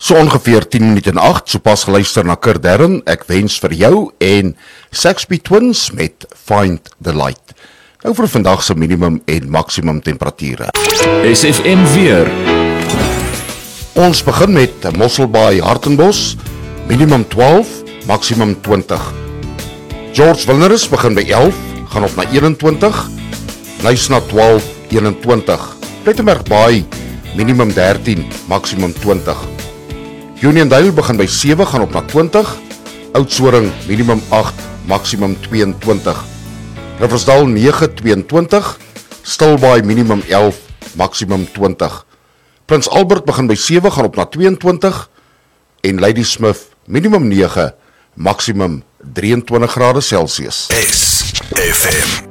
So ongeveer 10 minute en 8, so pas geluister na Kurt Darren, ek wens vir jou en Saxby Twins met Find the Light. Nou vir vandag se minimum en maksimum temperature. SFM weer. Ons begin met Mosselbaai Hartenbos, minimum 12, maksimum 20. George Wilneris begin by 11, gaan op na 21, Nysna 12, 21. Plettenberg Baai, minimum 13, maksimum 20. Uniondale begin by 7, gaan op na 20, Oudtshoorn minimum 8, maksimum 22. Riversdal 9, 22, Stilbaai minimum 11, maksimum 20. Prins Albert begin by 7, gaan op na 22, en Ladysmith minimum 9, maksimum 23 grade Celsius. SFM.